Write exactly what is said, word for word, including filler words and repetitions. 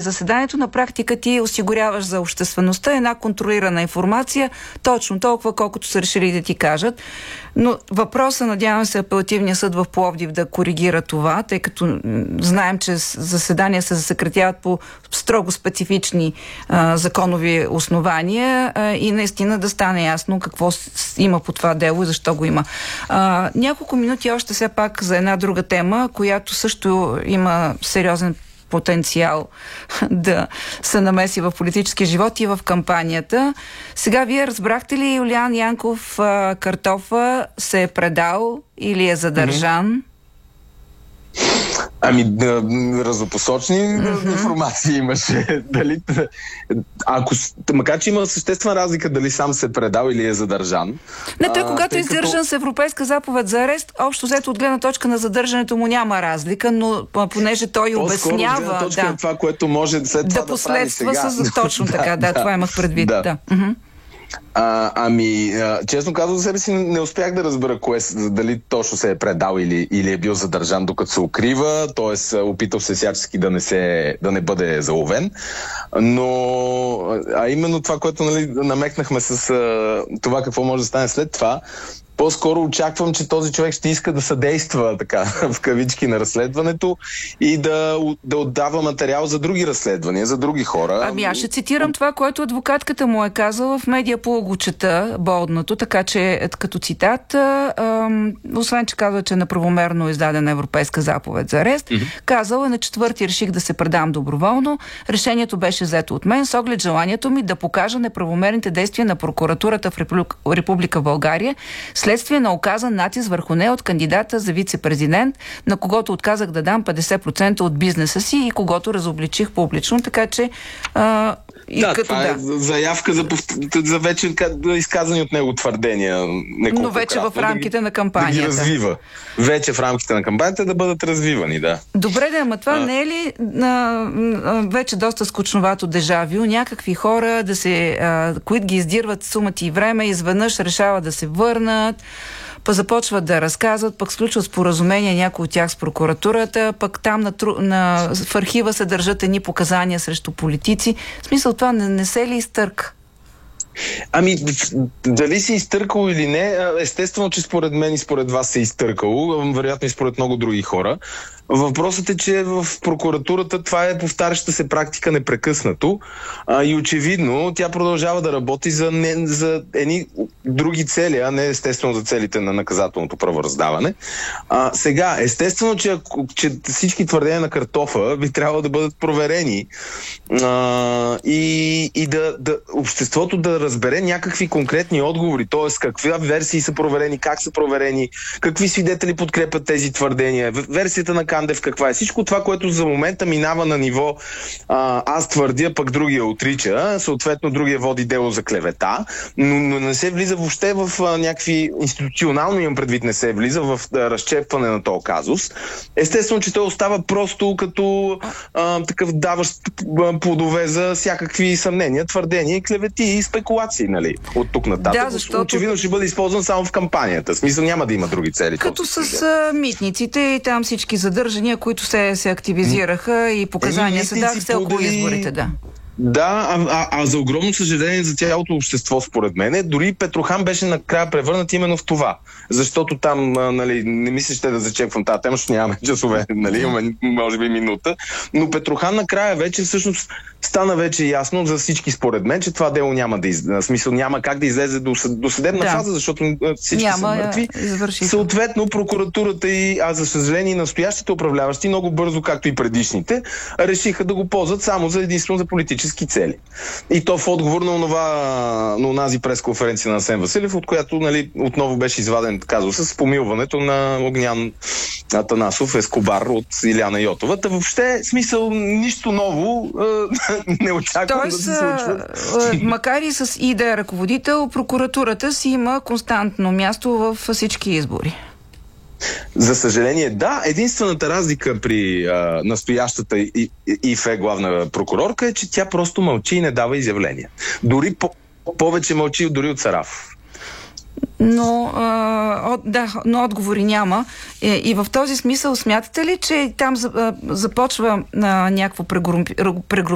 заседанието, на практика ти осигуряваш за обществеността една контролирана информация, точно толкова, колкото са решили да ти кажат. Но въпросът, надявам се, апелативния съд в Пловдив да коригира това, тъй като знаем, че заседания се засекретяват по строго специфични а, законови основания а, и наистина да стане ясно какво има по това дело и защо го има. А, няколко минути още все пак за една друга тема, която също има сериозен потенциал да се намеси в политическия живот и в кампанията. Сега вие разбрахте ли, Юлиан Янков а, Картофа се е предал или е задържан? Mm-hmm. Ами, да, разопосочни mm-hmm. информации имаше. Дали, ако, макар че има съществена разлика дали сам се е предал или е задържан. Не, той когато а, е издържан като... с европейска заповед за арест, общо взето от гледна точка на задържането му няма разлика, но понеже той обяснява... По-скоро точка да, това, което може след това да последства да прави сега. С... Точно така, да, да, това имах предвид. Да. Да. Uh-huh. А, ами, а, честно казвам, за себе си не успях да разбера кое, дали точно се е предал или, или е бил задържан докато се укрива, т.е. опитал се всячески да не, се, да не бъде заловен. Но, а именно това, което нали, намекнахме с а, това какво може да стане след това, по-скоро очаквам, че този човек ще иска да съдейства така, в кавички на разследването и да, да отдава материал за други разследвания, за други хора. Ами аз ще цитирам това, което адвокатката му е казала в Медиапул, го чета болдното, така че като цитат, а, а, освен че казва, че е неправомерно издадена европейска заповед за арест, mm-hmm. казала на четвърти реших да се предам доброволно. Решението беше взето от мен с оглед желанието ми да покажа неправомерните действия на прокуратурата в Република, Република България, следствие на оказан натиск върху нея от кандидата за вице-президент, на когото отказах да дам петдесет процента от бизнеса си и когото разобличих публично, така че а, и да, като това да. е заявка за, за вече изказани от него твърдения. Но вече в рамките да, на кампанията. Да ги развива. Вече в рамките на кампанията да бъдат развивани, да. Добре, да, ама това а... не е ли а, а, вече доста скучновато дежавю? Някакви хора, да се, а, които ги издирват сумата и време, изведнъж решават да се върнат, пък започват да разказват, пък сключват споразумения някои от тях с прокуратурата, пък там на, на, в архива се държат едни показания срещу политици. В смисъл това не, не се ли изтърка? Ами, дали си изтъркало или не, естествено, че според мен и според вас се изтъркало, вероятно и според много други хора. Въпросът е, че в прокуратурата това е повтаряща се практика непрекъснато а, и очевидно тя продължава да работи за, не, за едни други цели, а не естествено за целите на наказателното правораздаване. А, сега, естествено, че, че всички твърдения на Картофа би трябвало да бъдат проверени а, и, и да, да обществото да разбере някакви конкретни отговори, т.е. какви версии са проверени, как са проверени, какви свидетели подкрепят тези твърдения, версията на Кандев каква е. Всичко това, което за момента минава на ниво а, аз твърдя, пък другия отрича, съответно другия води дело за клевета, но, но не се влиза въобще в а, някакви институционално, имам предвид, не се влиза в а, разчепване на този казус. Естествено, че той остава просто като а, такъв даващ плодове за всякакви съмнения, твърдения, клевети и спекулации, нали, от тук нататък. Да, защото... Очевидно ще бъде използван само в кампанията. В смисъл няма да има други цели. Като с а, митниците и там всички задържания, които се, се активизираха и показания се дах все около изборите, да. Да, а, а, а за огромно съжаление за цялото общество, според мен, дори Петрохан беше накрая превърнат именно в това. Защото там, а, нали, не мисля, ще да зачеквам тази тема, защото нямаме часове, нали, имаме може би минута, но Петрохан накрая вече всъщност стана вече ясно за всички, според мен, че това дело няма да излезе. В смисъл няма как да излезе до, до съдебна да. фаза, защото всички няма, са мъртви. Съответно, прокуратурата и, а за съжаление, настоящите управляващи много бързо, както и предишните, решиха да го ползват само за единствено за политически цели. И то в отговор на, онова, на онази пресконференция на Асен Василев, от която, нали, отново беше изваден казуса с помилването на Огнян Атанасов Ескобар от Иляна Йотова. Та въобще, смисъл, нищо ново не очаквам. Тоест, да се случва. Макар и с и да е ръководител, прокуратурата си има константно място във всички избори. За съжаление, да. Единствената разлика при а, настоящата и, и, ИФЕ главна прокурорка е, че тя просто мълчи и не дава изявления. Дори по, повече мълчи дори от Сарафов. Но, а, от, да, но отговори няма. И, и в този смисъл смятате ли, че там за, а, започва а, някакво прегрупиране